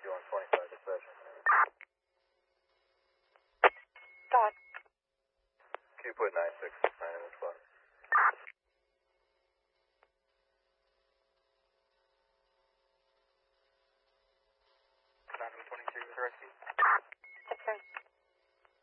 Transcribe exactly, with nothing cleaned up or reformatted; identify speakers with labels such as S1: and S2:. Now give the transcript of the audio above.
S1: You on twenty-five dispatch.
S2: Dot.
S1: Q put nine six nine one five.
S2: nine twenty-two with rescue.